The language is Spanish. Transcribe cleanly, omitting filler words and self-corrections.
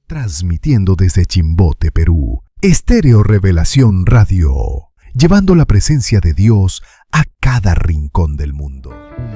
Transmitiendo desde Chimbote, Perú, Estéreo Revelación Radio, llevando la presencia de Dios a cada rincón del mundo.